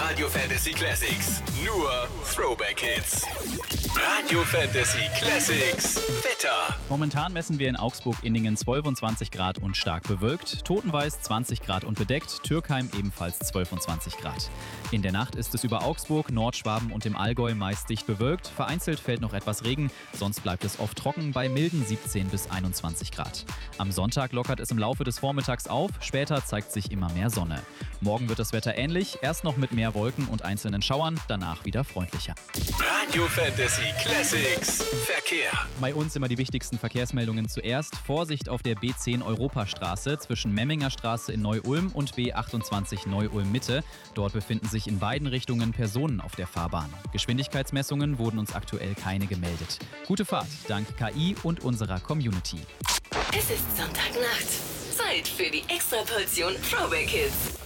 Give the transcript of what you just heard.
Radio Fantasy Classics. Nur Throwback Hits. Radio Fantasy Classics. Wetter. Momentan messen wir in Augsburg-Inningen 22 Grad und stark bewölkt. Totenweiß 20 Grad und bedeckt. Türkheim ebenfalls 22 Grad. In der Nacht ist es über Augsburg, Nordschwaben und im Allgäu meist dicht bewölkt. Vereinzelt fällt noch etwas Regen. Sonst bleibt es oft trocken bei milden 17 bis 21 Grad. Am Sonntag lockert es im Laufe des Vormittags auf. Später zeigt sich immer mehr Sonne. Morgen wird das Wetter ähnlich. Erst noch mit mehr Wolken und einzelnen Schauern. Danach wieder freundlicher. Radio Fantasy Classics. Verkehr. Bei uns immer die wichtigsten Verkehrsmeldungen zuerst. Vorsicht auf der B10 Europastraße zwischen Memminger Straße in Neu-Ulm und B28 Neu-Ulm Mitte. Dort befinden sich in beiden Richtungen Personen auf der Fahrbahn. Geschwindigkeitsmessungen wurden uns aktuell keine gemeldet. Gute Fahrt dank KI und unserer Community. Es ist Sonntagnacht. Zeit für die Extraportion Throwback Hits.